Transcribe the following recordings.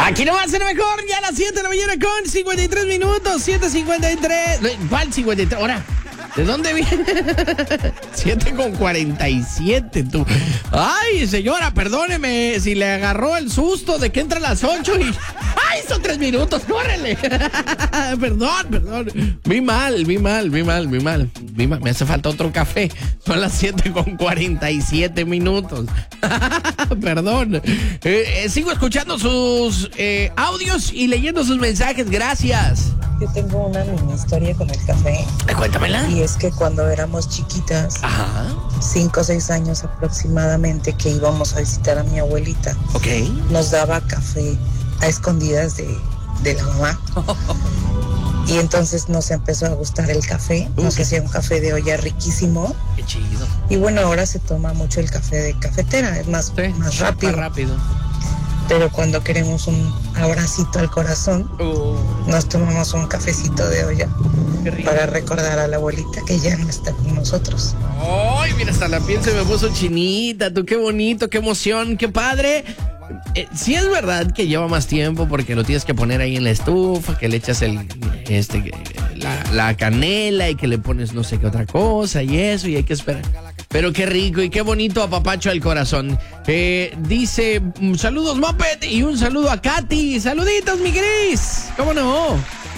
Aquí no va a ser mejor, ya a las 7 de la mañana con 53 minutos, 7:53. ¿Cuál 53? Ahora, ¿de dónde viene? 7:47, tú. Ay, señora, perdóneme si le agarró el susto de que entra a las 8 y... ¡Ay, son 3 minutos! ¡Córrele! Perdón. Vi mal. Me hace falta otro café. Son las 7:47 minutos. Perdón. Sigo escuchando sus audios y leyendo sus mensajes. Gracias. Yo tengo una mini historia con el café. Cuéntamela. Y es que cuando éramos chiquitas, 5 o 6 años aproximadamente, que íbamos a visitar a mi abuelita, nos daba café a escondidas de la mamá. Y entonces nos empezó a gustar el café. Nos hacía un café de olla riquísimo. Qué chido. Y bueno, ahora se toma mucho el café de cafetera, es más rápido. Más rápido. Pero cuando queremos un abracito al corazón, nos tomamos un cafecito de olla para recordar a la abuelita que ya no está con nosotros. ¡Ay, mira, hasta la piel se me puso chinita! Tú, qué bonito, qué emoción, qué padre. Sí es verdad que lleva más tiempo porque lo tienes que poner ahí en la estufa, que le echas la canela y que le pones no sé qué otra cosa y eso, y hay que esperar. Pero qué rico y qué bonito apapacho al corazón. Dice, saludos Moped y un saludo a Katy. Saluditos, mi Cris. ¿Cómo no?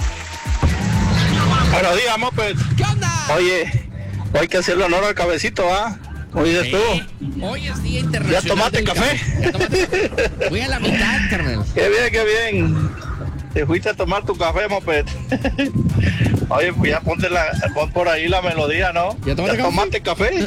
Buenos días, Moped. ¿Qué onda? Oye, hay que hacerle honor al cabecito, ¿ah? ¿Cómo dices tú? Hoy es Día Internacional. ¿Ya tomaste café? Voy a la mitad, carnal. Qué bien. Te fuiste a tomar tu café, Moped. Oye, pues ya pon por ahí la melodía, ¿no? ¿Ya tomaste café?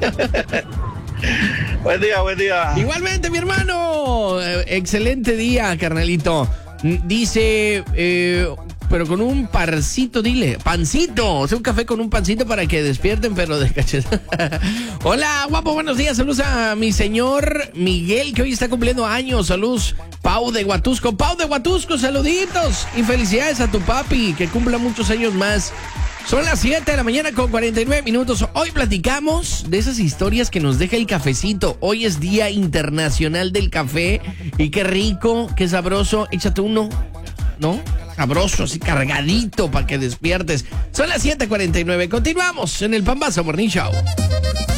Buen día. Igualmente, mi hermano. Excelente día, carnalito. Dice, pero con un pancito, dile. Pancito. O sea, un café con un pancito para que despierten, pero de cacheta. Hola, guapo, buenos días. Saludos a mi señor Miguel, que hoy está cumpliendo años. Saludos, Pau de Huatusco. Saluditos. Y felicidades a tu papi, que cumpla muchos años más. Son las 7 de la mañana con 49 minutos. Hoy platicamos de esas historias que nos deja el cafecito. Hoy es Día Internacional del Café. Y qué rico, qué sabroso. Échate uno, ¿no? Sabroso, así cargadito para que despiertes. Son las 7:49. Continuamos en el Pambazo Morning Show.